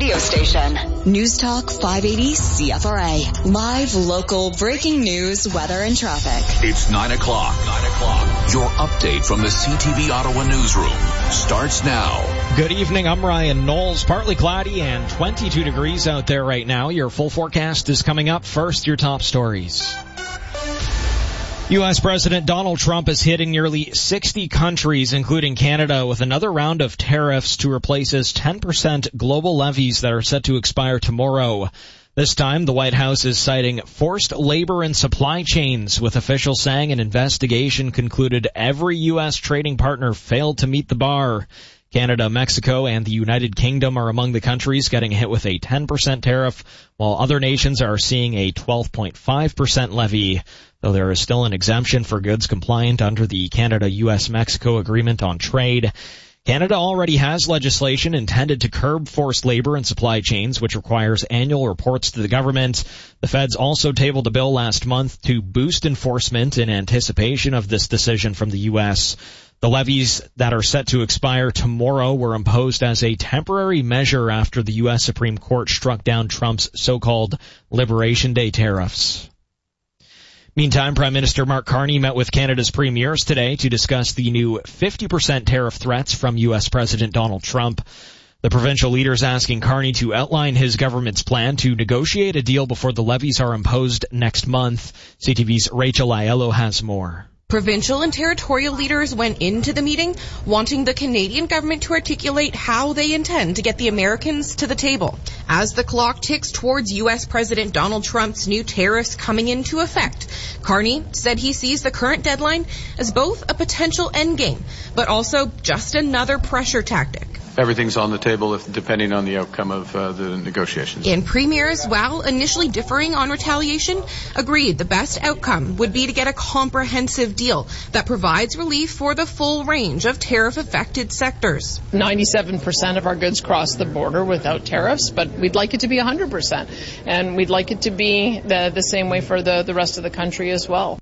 radio station. News Talk 580 CFRA. Live, local, breaking news, weather, and traffic. It's 9 o'clock. Your update from the CTV Ottawa newsroom starts now. Good evening. I'm Ryan Knowles. Partly cloudy and 22 degrees out there right now. Your full forecast is coming up. First, your top stories. U.S. President Donald Trump is hitting nearly 60 countries, including Canada, with another round of tariffs to replace his 10% global levies that are set to expire tomorrow. This time, the White House is citing forced labor and supply chains, with officials saying an investigation concluded every U.S. trading partner failed to meet the bar. Canada, Mexico, and the United Kingdom are among the countries getting hit with a 10% tariff, while other nations are seeing a 12.5% levy. Though there is still an exemption for goods compliant under the Canada-U.S.-Mexico Agreement on Trade. Canada already has legislation intended to curb forced labor and supply chains, which requires annual reports to the government. The feds also tabled a bill last month to boost enforcement in anticipation of this decision from the U.S. The levies that are set to expire tomorrow were imposed as a temporary measure after the U.S. Supreme Court struck down Trump's so-called Liberation Day tariffs. Meantime, Prime Minister Mark Carney met with Canada's premiers today to discuss the new 50% tariff threats from U.S. President Donald Trump. The provincial leaders asking Carney to outline his government's plan to negotiate a deal before the levies are imposed next month. CTV's Rachel Aiello has more. Provincial and territorial leaders went into the meeting wanting the Canadian government to articulate how they intend to get the Americans to the table. As the clock ticks towards U.S. President Donald Trump's new tariffs coming into effect, Carney said he sees the current deadline as both a potential endgame, but also just another pressure tactic. Everything's on the table depending on the outcome of the negotiations. And premiers, while initially differing on retaliation, agreed the best outcome would be to get a comprehensive deal that provides relief for the full range of tariff-affected sectors. 97% of our goods cross the border without tariffs, but we'd like it to be 100%. And we'd like it to be the same way for the rest of the country as well.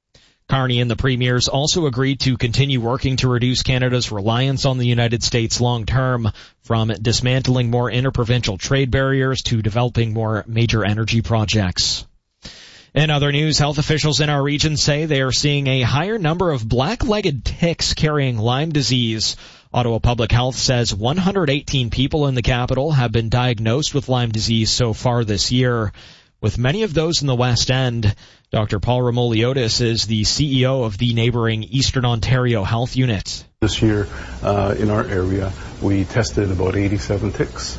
Carney and the premiers also agreed to continue working to reduce Canada's reliance on the United States long term, from dismantling more interprovincial trade barriers to developing more major energy projects. In other news, health officials in our region say they are seeing a higher number of black-legged ticks carrying Lyme disease. Ottawa Public Health says 118 people in the capital have been diagnosed with Lyme disease so far this year, with many of those in the West End. Dr. Paul Remoliotis is the CEO of the neighboring Eastern Ontario Health Unit. This year, in our area, we tested about 87 ticks.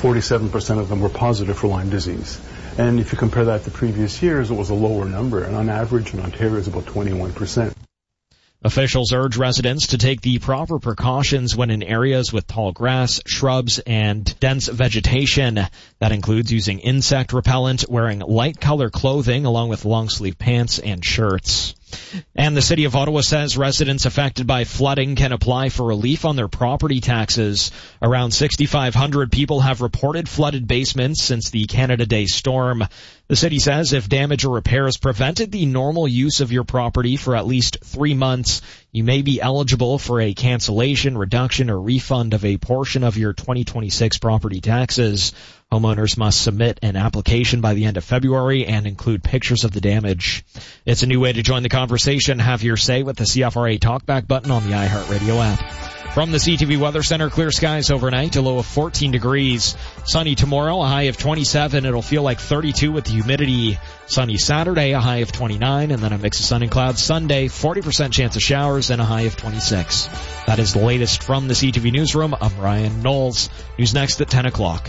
47% of them were positive for Lyme disease. And if you compare that to previous years, it was a lower number. And on average in Ontario, it's about 21%. Officials urge residents to take the proper precautions when in areas with tall grass, shrubs, and dense vegetation. That includes using insect repellent, wearing light color clothing, along with long-sleeve pants and shirts. And the City of Ottawa says residents affected by flooding can apply for relief on their property taxes. Around 6,500 people have reported flooded basements since the Canada Day storm. The city says if damage or repairs prevented the normal use of your property for at least 3 months, you may be eligible for a cancellation, reduction, or refund of a portion of your 2026 property taxes. Homeowners must submit an application by the end of February and include pictures of the damage. It's a new way to join the conversation. Have your say with the CFRA Talkback button on the iHeartRadio app. From the CTV Weather Center, clear skies overnight, a low of 14 degrees. Sunny tomorrow, a high of 27. It'll feel like 32 with the humidity. Sunny Saturday, a high of 29, and then a mix of sun and clouds. Sunday, 40% chance of showers and a high of 26. That is the latest from the CTV Newsroom. I'm Ryan Knowles. News next at 10 o'clock.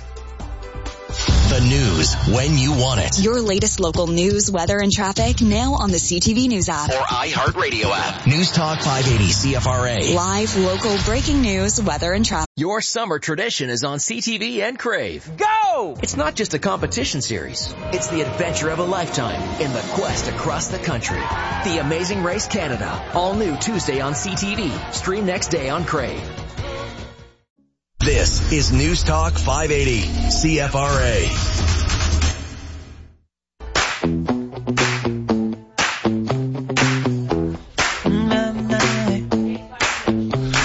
The news when you want it. Your latest local news, weather, and traffic now on the CTV News app. Or iHeartRadio app. News Talk 580 CFRA. Live, local, breaking news, weather, and traffic. Your summer tradition is on CTV and Crave. Go! It's not just a competition series. It's the adventure of a lifetime in the quest across the country. The Amazing Race Canada. All new Tuesday on CTV. Stream next day on Crave. This is News Talk 580 CFRA.